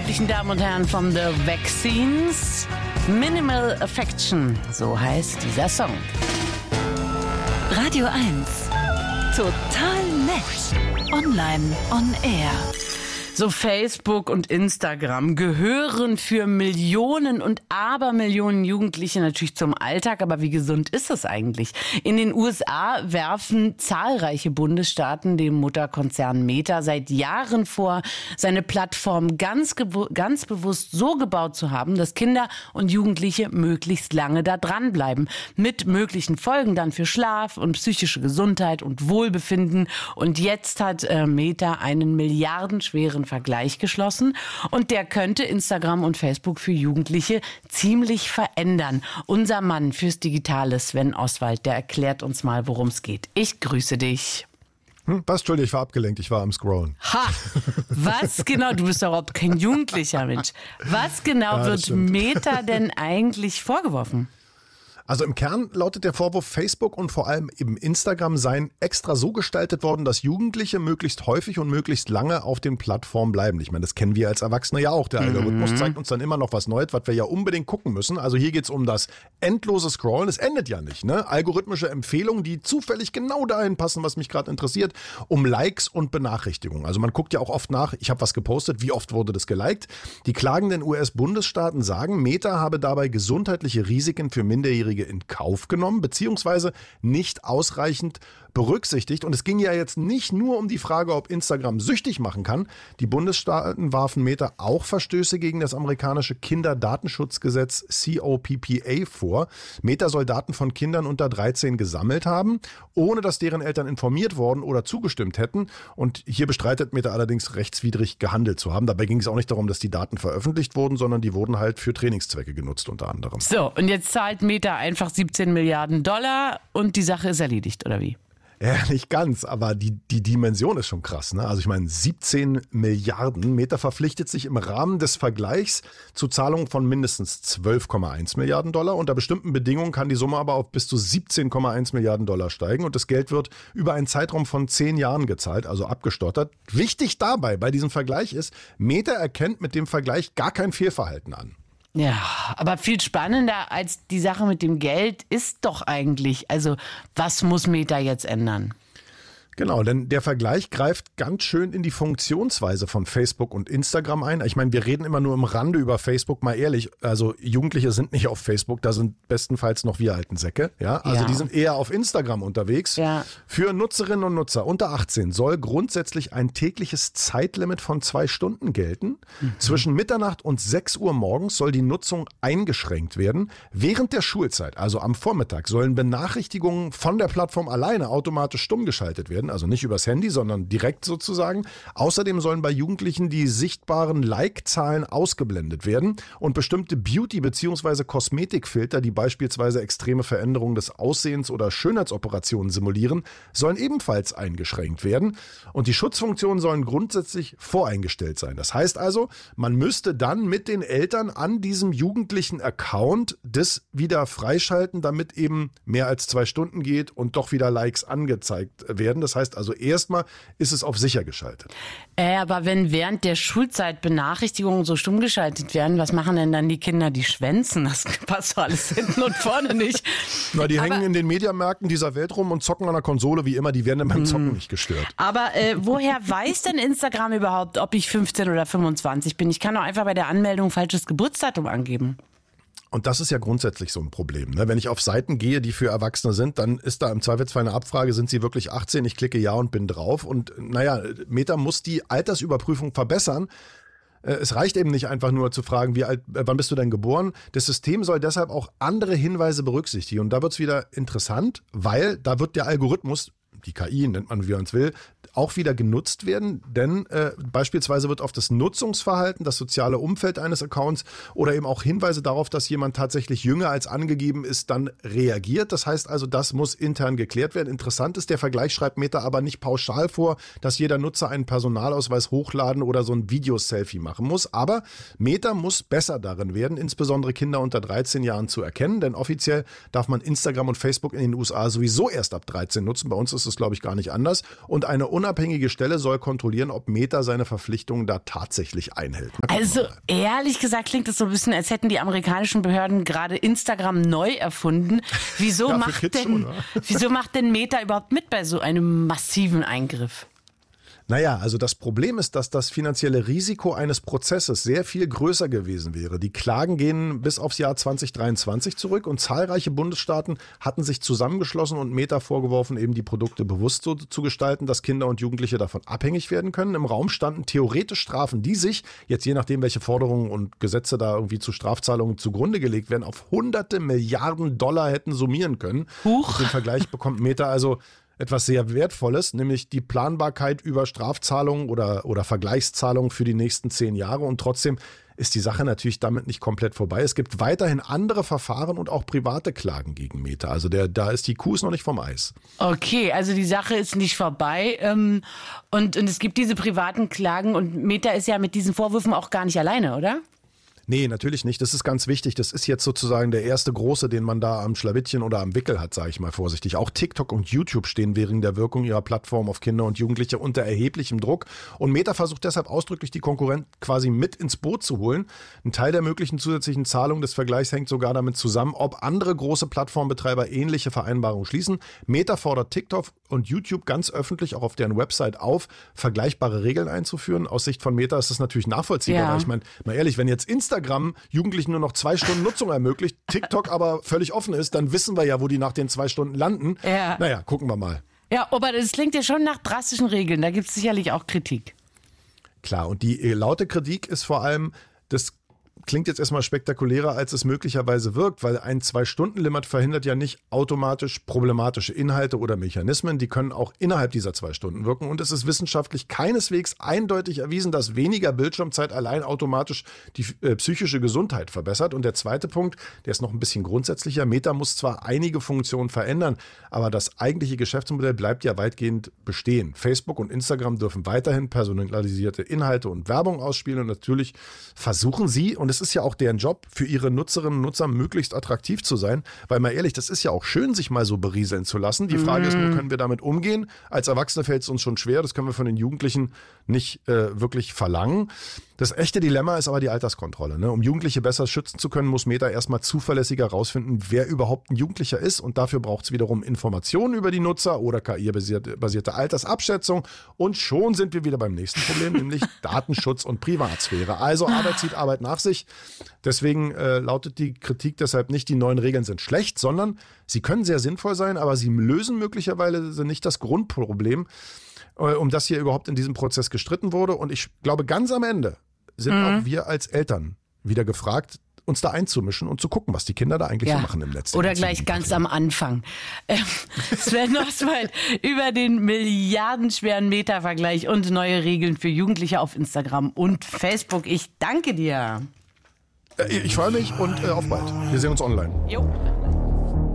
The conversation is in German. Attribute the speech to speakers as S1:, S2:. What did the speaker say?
S1: lieblichen Damen und Herren von The Vaccines. Minimal Affection, so heißt dieser Song.
S2: Radio 1. Total nett. Online on Air.
S1: So Facebook und Instagram gehören für Millionen und Abermillionen Jugendliche natürlich zum Alltag. Aber wie gesund ist das eigentlich? In den USA werfen zahlreiche Bundesstaaten dem Mutterkonzern Meta seit Jahren vor, seine Plattform ganz bewusst so gebaut zu haben, dass Kinder und Jugendliche möglichst lange da dranbleiben. Mit möglichen Folgen dann für Schlaf und psychische Gesundheit und Wohlbefinden. Und jetzt hat Meta einen milliardenschweren Vergleich geschlossen und der könnte Instagram und Facebook für Jugendliche ziemlich verändern. Unser Mann fürs Digitale, Sven Oswald, der erklärt uns mal, worum es geht. Ich grüße dich.
S3: Was? Entschuldigung, ich war abgelenkt, ich war am Scrollen.
S1: Ha! Was genau, du bist doch überhaupt kein Jugendlicher Mensch. Was genau wird Meta denn eigentlich vorgeworfen?
S3: Also im Kern lautet der Vorwurf, Facebook und vor allem eben Instagram seien extra so gestaltet worden, dass Jugendliche möglichst häufig und möglichst lange auf den Plattformen bleiben. Ich meine, das kennen wir als Erwachsene ja auch. Der Algorithmus zeigt uns dann immer noch was Neues, was wir ja unbedingt gucken müssen. Also hier geht's um das endlose Scrollen. Es endet ja nicht, ne? Algorithmische Empfehlungen, die zufällig genau dahin passen, was mich gerade interessiert, um Likes und Benachrichtigungen. Also man guckt ja auch oft nach, ich habe was gepostet, wie oft wurde das geliked? Die klagenden US-Bundesstaaten sagen, Meta habe dabei gesundheitliche Risiken für Minderjährige in Kauf genommen, beziehungsweise nicht ausreichend berücksichtigt. Und es ging ja jetzt nicht nur um die Frage, ob Instagram süchtig machen kann. Die Bundesstaaten warfen Meta auch Verstöße gegen das amerikanische Kinderdatenschutzgesetz COPPA vor. Meta soll Daten von Kindern unter 13 gesammelt haben, ohne dass deren Eltern informiert worden oder zugestimmt hätten. Und hier bestreitet Meta allerdings, rechtswidrig gehandelt zu haben. Dabei ging es auch nicht darum, dass die Daten veröffentlicht wurden, sondern die wurden halt für Trainingszwecke genutzt unter anderem.
S1: So, und jetzt zahlt Meta einfach 17 Milliarden Dollar und die Sache ist erledigt, oder wie?
S3: Ja, nicht ganz, aber die Dimension ist schon krass, ne? Also ich meine, 17 Milliarden. Meta verpflichtet sich im Rahmen des Vergleichs zu Zahlungen von mindestens 12,1 Milliarden Dollar. Unter bestimmten Bedingungen kann die Summe aber auf bis zu 17,1 Milliarden Dollar steigen. Und das Geld wird über einen Zeitraum von 10 Jahren gezahlt, also abgestottert. Wichtig dabei bei diesem Vergleich ist, Meta erkennt mit dem Vergleich gar kein Fehlverhalten an.
S1: Ja, aber viel spannender als die Sache mit dem Geld ist doch eigentlich, also was muss Meta jetzt ändern?
S3: Genau, denn der Vergleich greift ganz schön in die Funktionsweise von Facebook und Instagram ein. Ich meine, wir reden immer nur im Rande über Facebook, mal ehrlich. Also Jugendliche sind nicht auf Facebook, da sind bestenfalls noch wir alten Säcke. Ja? Also die sind eher auf Instagram unterwegs. Ja. Für Nutzerinnen und Nutzer unter 18 soll grundsätzlich ein tägliches Zeitlimit von 2 Stunden gelten. Zwischen Mitternacht und 6 Uhr morgens soll die Nutzung eingeschränkt werden. Während der Schulzeit, also am Vormittag, sollen Benachrichtigungen von der Plattform alleine automatisch stumm geschaltet werden. Also nicht übers Handy, sondern direkt sozusagen. Außerdem sollen bei Jugendlichen die sichtbaren Like-Zahlen ausgeblendet werden und bestimmte Beauty- bzw. Kosmetikfilter, die beispielsweise extreme Veränderungen des Aussehens oder Schönheitsoperationen simulieren, sollen ebenfalls eingeschränkt werden. Und die Schutzfunktionen sollen grundsätzlich voreingestellt sein. Das heißt also, man müsste dann mit den Eltern an diesem jugendlichen Account das wieder freischalten, damit eben mehr als 2 Stunden geht und doch wieder Likes angezeigt werden. Das heißt also, erstmal ist es auf sicher geschaltet.
S1: Aber wenn während der Schulzeit Benachrichtigungen so stumm geschaltet werden, was machen denn dann die Kinder, die schwänzen? Das passt doch alles hinten und vorne nicht.
S3: Na, die hängen in den Mediamärkten dieser Welt rum und zocken an der Konsole wie immer. Die werden dann beim Zocken nicht gestört.
S1: Aber woher weiß denn Instagram überhaupt, ob ich 15 oder 25 bin? Ich kann doch einfach bei der Anmeldung falsches Geburtsdatum angeben.
S3: Und das ist ja grundsätzlich so ein Problem. Ne? Wenn ich auf Seiten gehe, die für Erwachsene sind, dann ist da im Zweifelsfall eine Abfrage, sind sie wirklich 18? Ich klicke ja und bin drauf. Und naja, Meta muss die Altersüberprüfung verbessern. Es reicht eben nicht einfach nur zu fragen, wann bist du denn geboren? Das System soll deshalb auch andere Hinweise berücksichtigen. Und da wird es wieder interessant, weil da wird der Algorithmus, die KI, nennt man wie man es will, auch wieder genutzt werden, denn beispielsweise wird auf das Nutzungsverhalten, das soziale Umfeld eines Accounts oder eben auch Hinweise darauf, dass jemand tatsächlich jünger als angegeben ist, dann reagiert. Das heißt also, das muss intern geklärt werden. Interessant ist, der Vergleich schreibt Meta aber nicht pauschal vor, dass jeder Nutzer einen Personalausweis hochladen oder so ein Videoselfie machen muss. Aber Meta muss besser darin werden, insbesondere Kinder unter 13 Jahren zu erkennen, denn offiziell darf man Instagram und Facebook in den USA sowieso erst ab 13 nutzen. Bei uns ist es es, glaube ich, gar nicht anders. Und eine unabhängige Stelle soll kontrollieren, ob Meta seine Verpflichtungen da tatsächlich einhält.
S1: Also ehrlich gesagt klingt es so ein bisschen, als hätten die amerikanischen Behörden gerade Instagram neu erfunden. Wieso macht denn Meta überhaupt mit bei so einem massiven Eingriff?
S3: Naja, also das Problem ist, dass das finanzielle Risiko eines Prozesses sehr viel größer gewesen wäre. Die Klagen gehen bis aufs Jahr 2023 zurück und zahlreiche Bundesstaaten hatten sich zusammengeschlossen und Meta vorgeworfen, eben die Produkte bewusst so zu gestalten, dass Kinder und Jugendliche davon abhängig werden können. Im Raum standen theoretisch Strafen, die sich, jetzt je nachdem, welche Forderungen und Gesetze da irgendwie zu Strafzahlungen zugrunde gelegt werden, auf hunderte Milliarden Dollar hätten summieren können. Den Vergleich bekommt Meta also etwas sehr Wertvolles, nämlich die Planbarkeit über Strafzahlungen oder Vergleichszahlungen für die nächsten 10 Jahre. Und trotzdem ist die Sache natürlich damit nicht komplett vorbei. Es gibt weiterhin andere Verfahren und auch private Klagen gegen Meta. Also da ist die Kuh noch nicht vom Eis.
S1: Okay, also die Sache ist nicht vorbei. Und es gibt diese privaten Klagen und Meta ist ja mit diesen Vorwürfen auch gar nicht alleine, oder?
S3: Nee, natürlich nicht. Das ist ganz wichtig. Das ist jetzt sozusagen der erste große, den man da am Schlawittchen oder am Wickel hat, sage ich mal vorsichtig. Auch TikTok und YouTube stehen wegen der Wirkung ihrer Plattform auf Kinder und Jugendliche unter erheblichem Druck. Und Meta versucht deshalb ausdrücklich, die Konkurrenten quasi mit ins Boot zu holen. Ein Teil der möglichen zusätzlichen Zahlungen des Vergleichs hängt sogar damit zusammen, ob andere große Plattformbetreiber ähnliche Vereinbarungen schließen. Meta fordert TikTok und YouTube ganz öffentlich auch auf deren Website auf, vergleichbare Regeln einzuführen. Aus Sicht von Meta ist das natürlich nachvollziehbar.
S1: Ja.
S3: Weil ich meine, mal ehrlich, wenn jetzt Instagram Jugendlichen nur noch 2 Stunden Nutzung ermöglicht, TikTok aber völlig offen ist, dann wissen wir ja, wo die nach den 2 Stunden landen.
S1: Ja.
S3: Naja, gucken wir mal.
S1: Ja, aber das klingt ja schon nach drastischen Regeln. Da gibt es sicherlich auch Kritik.
S3: Klar, und die laute Kritik ist vor allem, das klingt jetzt erstmal spektakulärer, als es möglicherweise wirkt, weil ein 2-Stunden-Limit verhindert ja nicht automatisch problematische Inhalte oder Mechanismen. Die können auch innerhalb dieser 2 Stunden wirken. Und es ist wissenschaftlich keineswegs eindeutig erwiesen, dass weniger Bildschirmzeit allein automatisch die psychische Gesundheit verbessert. Und der zweite Punkt, der ist noch ein bisschen grundsätzlicher. Meta muss zwar einige Funktionen verändern, aber das eigentliche Geschäftsmodell bleibt ja weitgehend bestehen. Facebook und Instagram dürfen weiterhin personalisierte Inhalte und Werbung ausspielen. Und natürlich versuchen sie, und es ist ja auch deren Job, für ihre Nutzerinnen und Nutzer möglichst attraktiv zu sein. Weil mal ehrlich, das ist ja auch schön, sich mal so berieseln zu lassen. Die Frage ist nur, können wir damit umgehen? Als Erwachsene fällt es uns schon schwer. Das können wir von den Jugendlichen nicht wirklich verlangen. Das echte Dilemma ist aber die Alterskontrolle. Ne? Um Jugendliche besser schützen zu können, muss Meta erstmal zuverlässiger herausfinden, wer überhaupt ein Jugendlicher ist. Und dafür braucht es wiederum Informationen über die Nutzer oder KI-basierte Altersabschätzung. Und schon sind wir wieder beim nächsten Problem, nämlich Datenschutz und Privatsphäre. Also Arbeit zieht Arbeit nach sich. Deswegen lautet die Kritik deshalb nicht, die neuen Regeln sind schlecht, sondern sie können sehr sinnvoll sein, aber sie lösen möglicherweise nicht das Grundproblem, um das hier überhaupt in diesem Prozess gestritten wurde. Und ich glaube, ganz am Ende sind auch wir als Eltern wieder gefragt, uns da einzumischen und zu gucken, was die Kinder da eigentlich so machen im Netz.
S1: Oder gleich ganz am Anfang. Sven Oswald über den milliardenschweren Meta-Vergleich und neue Regeln für Jugendliche auf Instagram und Facebook. Ich danke dir.
S3: Ich freue mich und auf bald. Wir sehen uns online.
S1: Jo.